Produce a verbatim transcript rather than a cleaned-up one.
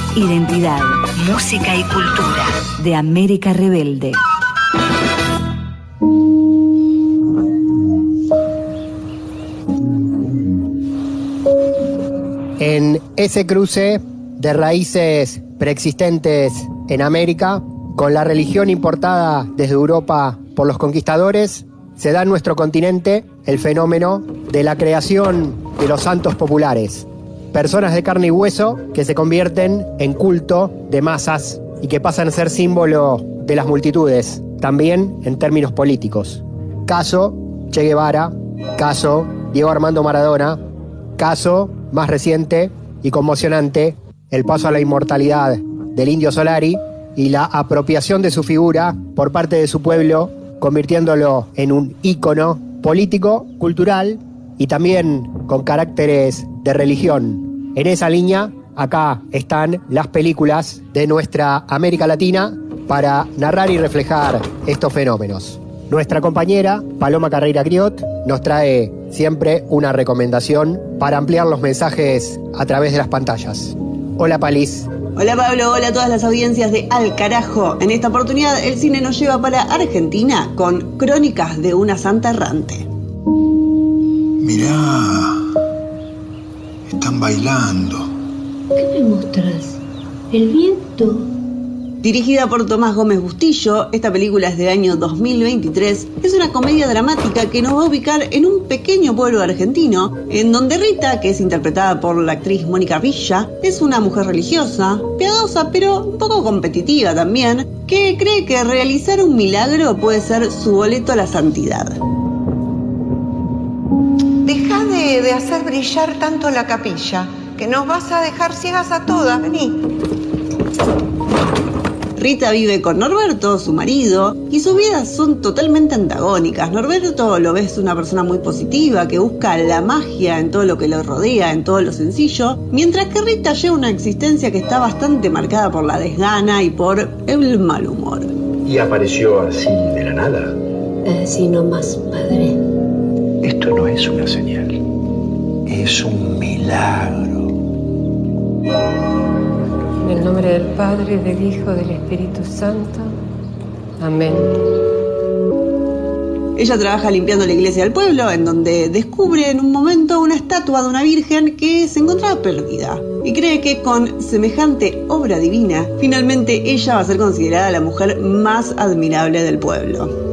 identidad, música y cultura de América Rebelde. En ese cruce de raíces preexistentes en América, con la religión importada desde Europa por los conquistadores, se da en nuestro continente el fenómeno de la creación de los santos populares, personas de carne y hueso que se convierten en culto de masas y que pasan a ser símbolo de las multitudes, también en términos políticos. Caso Che Guevara, caso Diego Armando Maradona, caso más reciente y conmocionante, el paso a la inmortalidad del Indio Solari y la apropiación de su figura por parte de su pueblo, convirtiéndolo en un ícono político, cultural y también con caracteres de religión. En esa línea, acá están las películas de nuestra América Latina para narrar y reflejar estos fenómenos. Nuestra compañera, Paloma Carreira Griot, nos trae siempre una recomendación para ampliar los mensajes a través de las pantallas. Hola, Palis. Hola, Pablo. Hola a todas las audiencias de Al Carajo. En esta oportunidad, el cine nos lleva para Argentina con Crónicas de una Santa Errante. Mirá, están bailando. ¿Qué me mostrás? ¿El viento? Dirigida por Tomás Gómez Bustillo, esta película es del año dos mil veintitrés. Es una comedia dramática que nos va a ubicar en un pequeño pueblo argentino, en donde Rita, que es interpretada por la actriz Mónica Villa, es una mujer religiosa, piadosa, pero un poco competitiva también, que cree que realizar un milagro puede ser su boleto a la santidad. Deja de, de hacer brillar tanto la capilla, que nos vas a dejar ciegas a todas. Vení. Rita vive con Norberto, su marido, y sus vidas son totalmente antagónicas. Norberto lo ves una persona muy positiva, que busca la magia en todo lo que lo rodea, en todo lo sencillo, mientras que Rita lleva una existencia que está bastante marcada por la desgana y por el mal humor. ¿Y apareció así de la nada? Así nomás, padre. Esto no es una señal, es un milagro. En el nombre del Padre, del Hijo, del Espíritu Santo. Amén. Ella trabaja limpiando la iglesia del pueblo, en donde descubre en un momento una estatua de una virgen que se encontraba perdida. Y cree que con semejante obra divina, finalmente ella va a ser considerada la mujer más admirable del pueblo.